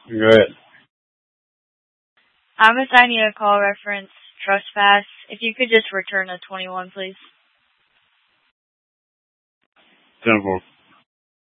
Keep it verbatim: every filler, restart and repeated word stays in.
Go ahead. I'm assigning a call reference trespass. If you could just return a twenty-one, please. ten four.